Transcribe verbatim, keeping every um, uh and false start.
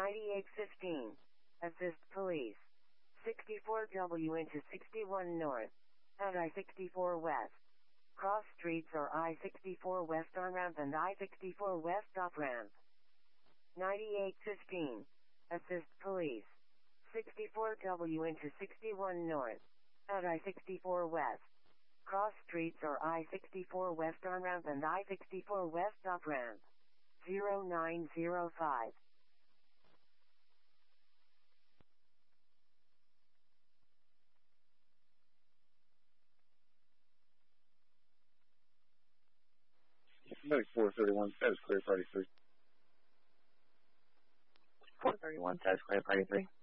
ninety-eight fifteen. Assist police. sixty-four W into sixty-one north. At I sixty-four west. Cross streets or I sixty-four west on-ramp and I sixty-four west off-ramp. ninety-eight fifteen. Assist police. sixty-four W into sixty-one north. At I sixty-four west. Cross streets or I sixty-four west on-ramp and I sixty-four west off-ramp. zero nine zero five. Medic four thirty-one, status clear, party three. four thirty-one, status clear, party three.